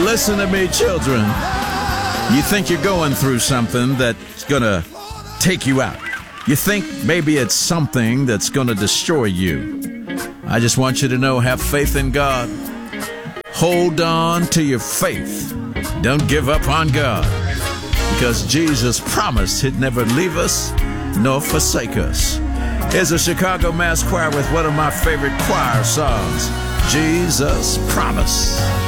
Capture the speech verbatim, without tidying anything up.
Listen to me, children. You think you're going through something that's going to take you out. You think maybe it's something that's going to destroy you. I just want you to know, have faith in God. Hold on to your faith. Don't give up on God, because Jesus promised he'd never leave us nor forsake us. Here's a Chicago Mass Choir with one of my favorite choir songs, Jesus Promise.